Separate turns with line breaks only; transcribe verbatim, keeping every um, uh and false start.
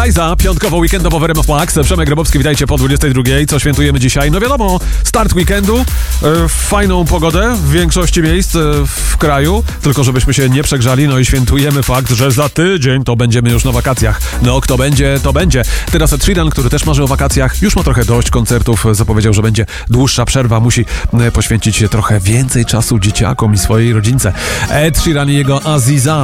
Za piątkowo weekendowo w R M F Max. Przemek Grabowski, witajcie po dwudziestej drugiej. Co świętujemy dzisiaj? No wiadomo, start weekendu, e, fajną pogodę w większości miejsc e, w kraju, tylko żebyśmy się nie przegrzali, no i świętujemy fakt, że za tydzień to będziemy już na wakacjach. No kto będzie, to będzie. Teraz Ed Sheeran, który też marzy o wakacjach, już ma trochę dość koncertów, zapowiedział, że będzie dłuższa przerwa, musi e, poświęcić trochę więcej czasu dzieciakom i swojej rodzince. Ed Sheeran i jego Aziza.